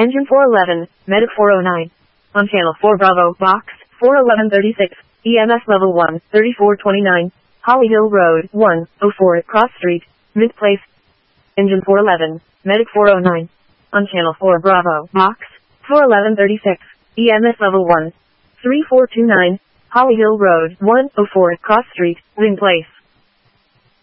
Engine 411, Medic 409. On channel 4 Bravo, box 41136, EMS level 1, 3429, Holly Hill Road, 104, Cross Street, Mid Place. Engine 411, Medic 409. On channel 4 Bravo, box 41136, EMS level 1, 3429, Holly Hill Road, 104, Cross Street, Mid Place.